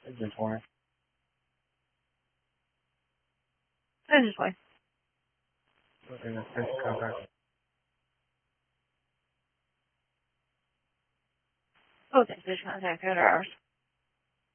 Inventory. This is fine. Okay, that's finish contact. Okay, this contact 2 hours.